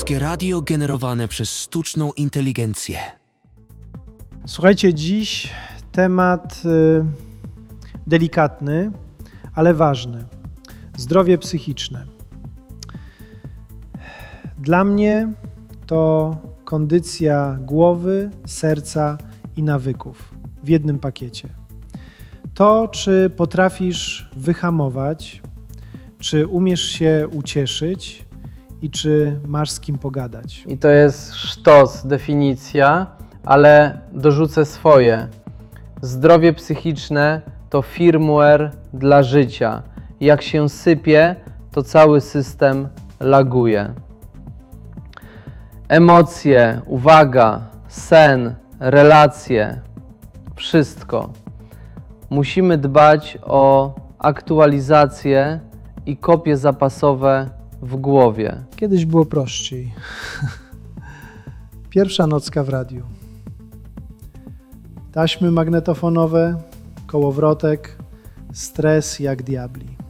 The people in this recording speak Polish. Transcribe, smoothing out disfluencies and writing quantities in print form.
Polskie radio generowane przez sztuczną inteligencję. Słuchajcie, dziś temat delikatny, ale ważny. Zdrowie psychiczne. Dla mnie to kondycja głowy, serca i nawyków w jednym pakiecie. To, czy potrafisz wyhamować, czy umiesz się ucieszyć i czy masz z kim pogadać. I to jest sztos, definicja, ale dorzucę swoje. Zdrowie psychiczne to firmware dla życia. Jak się sypie, to cały system laguje. Emocje, uwaga, sen, relacje, wszystko. Musimy dbać o aktualizację i kopie zapasowe w głowie. Kiedyś było prościej. Pierwsza nocka w radiu. Taśmy magnetofonowe, kołowrotek, stres jak diabli.